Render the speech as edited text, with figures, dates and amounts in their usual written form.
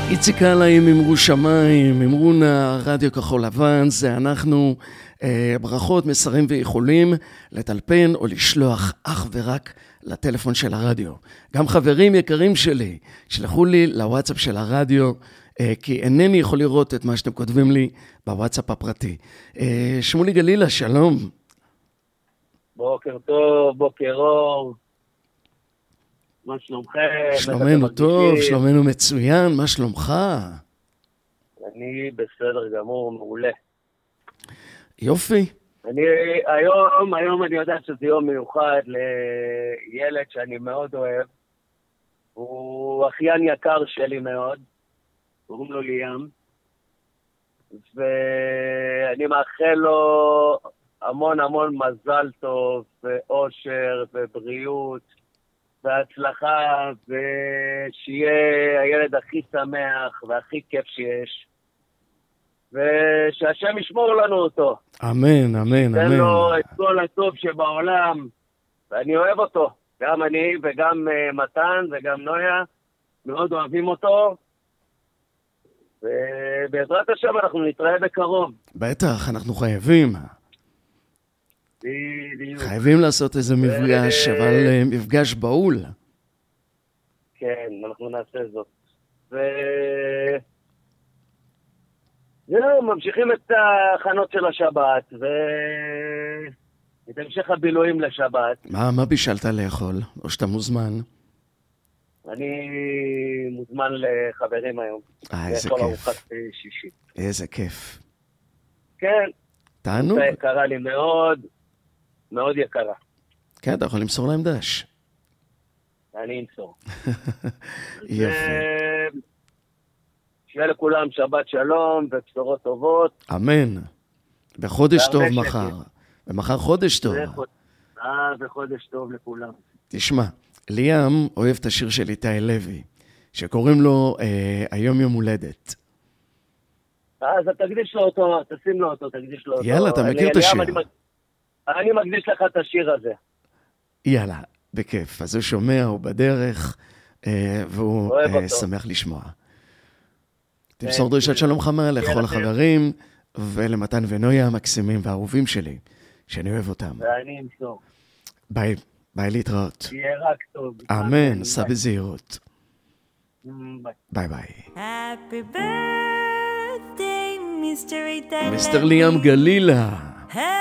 איציק אללה, אמרו שמיים, אמרו נא, רדיו כחול לבן, זה אנחנו. ברכות, מסרים ואיחולים לטלפן או לשלוח אך ורק לטלפון של הרדיו. גם חברים יקרים שלי, שלחו לי לוואטסאפ של הרדיו, כי אינני יכול לראות את מה שאתם כותבים לי בוואטסאפ הפרטי. שמולי גלילה, שלום. בוקר טוב, בוקר אור. מה שלומכם? שלומנו טוב, שלומנו מצוין, מה שלומך? אני בסדר גמור, מעולה. יופי. היום אני יודע שזה יום מיוחד לילד שאני מאוד אוהב. הוא אחיין יקר שלי מאוד. קוראים לו ליאם. ואני מאחל לו המון המון מזל טוב, ואושר, ובריאות, והצלחה, ושיהיה הילד הכי שמח והכי כיף שיש. ושהשם ישמור לנו אותו. אמן, אמן, תן אמן. לו את כל הטוב שבעולם, ואני אוהב אותו. גם אני וגם מתן וגם נויה, מאוד אוהבים אותו. ובעזרת השם אנחנו נתראה בקרוב. בטח, אנחנו חייבים. בדיוק. חייבים לעשות איזה מפגש, אבל מפגש בהול. כן, אנחנו נעשה זאת. זהו, ממשיכים את ההכנות של השבת, ואת המשך הבילויים לשבת. מה בישלת לאכול? או שאתה מוזמן? אני מוזמן לחברים היום. איזה לאכול כיף. ארוחת שישי. איזה כיף. כן. תענוג? זה יקרה לי מאוד, מאוד יקרה. כן, אתה יכול למסור להם דש. אני אמסור. יפה. שיהיה לכולם שבת שלום ובשורות טובות. אמן. בחודש טוב והרבה מחר. ומחר חודש טוב. וחודש טוב לכולם. תשמע, ליאם אוהב את השיר של איתי לוי, שקוראים לו היום יום הולדת. אז תקדיש לו אותו, תשים לו אותו, תקדיש לו אותו. יאללה, אתה מכיר את השיר. אני מקדיש לך את השיר הזה. יאללה, בכיף. אז הוא שומע, הוא בדרך, והוא שמח לשמוע. תמסור דרישת שלום חמה לכל החברים, ולמתן ונויה המקסימים והאהובים שלי, שאני אוהב אותם. ואני אמסור. ביי, ביי להתראות. תהיה רק טוב. אמן, סע בזהירות. ביי. ביי ביי. Happy birthday, Mr. Itai מיסטר ליאם גלילה.